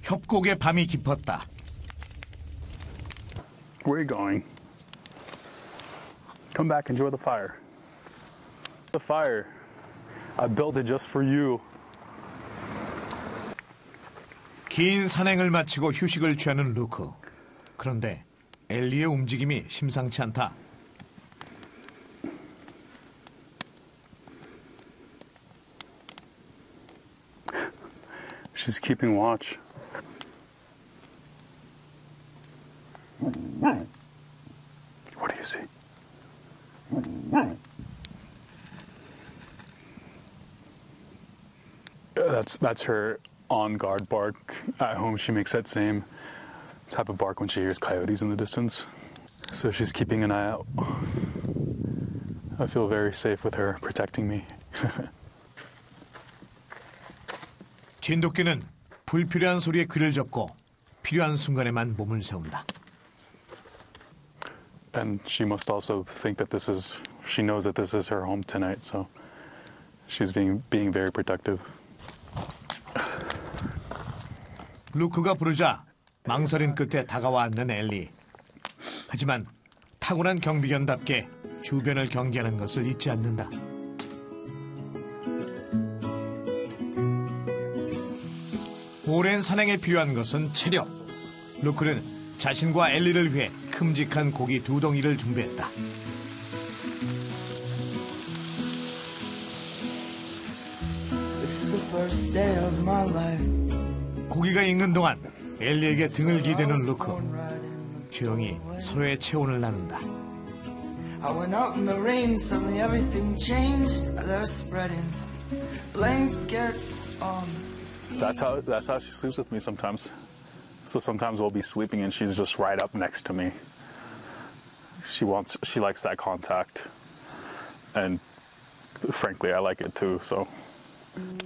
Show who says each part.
Speaker 1: 협곡의 밤이 깊었다.
Speaker 2: Where are you going? Come back, enjoy the fire. The fire. I built it just for you.
Speaker 1: 긴 산행을 마치고 휴식을 취하는 루크. 그런데 엘리의 움직임이 심상치 않다.
Speaker 2: She's keeping watch. What do you see? That's her on-guard bark. At home, she makes that same type of bark when she hears coyotes in the distance. So she's keeping an eye out. I feel very safe with her protecting me.
Speaker 1: 진돗개는 불필요한 소리에 귀를 접고 필요한 순간에만 몸을 세운다.
Speaker 2: And she must also think that she knows that this is her home tonight, so she's being very protective.
Speaker 1: 루크가 부르자 망설인 끝에 다가와 앉는 엘리. 하지만 타고난 경비견답게 주변을 경계하는 것을 잊지 않는다. 오랜 산행에 필요한 것은 체력. 루크는 자신과 엘리를 위해 큼직한 고기 2덩이를 준비했다.
Speaker 3: This is the first day of my life.
Speaker 1: 고기가 익는 동안 엘리에게 등을 기대는 루크. 조용히 서로의 체온을 나눈다.
Speaker 3: I went out in the rain, suddenly everything changed. They're spreading blankets on.
Speaker 2: That's how she sleeps with me sometimes. So sometimes we'll be sleeping and she's just right up next to me. She likes that contact. And frankly, I like it too, so.